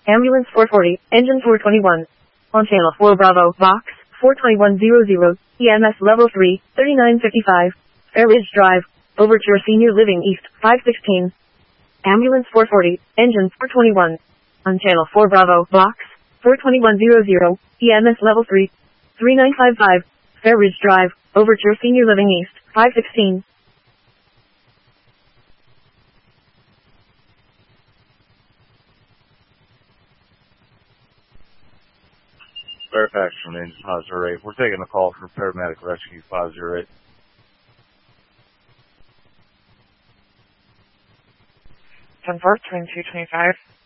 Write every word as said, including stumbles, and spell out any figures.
Ambulance four forty, engine four twenty-one. On channel four Bravo, box four twenty-one hundred, E M S level three, thirty-nine fifty-five, Fair Ridge Drive, Overture Senior Living East, five sixteen. Ambulance four forty, engine four twenty-one. On channel four Bravo, box four twenty-one hundred, E M S level three, thirty-nine fifty-five, Fair Ridge Drive, Overture Senior Living East, five sixteen. Fairfax from engine five zero eight. We're taking a call from Paramedic Rescue five zero eight. ten four, twenty-two twenty-five.